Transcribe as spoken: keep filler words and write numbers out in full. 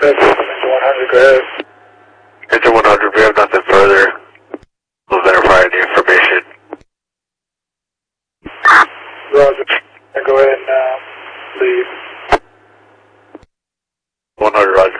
one hundred, go ahead. Engine one hundred, we have nothing further. We'll verify the information. Roger. Go ahead and uh, leave. one hundred, Roger.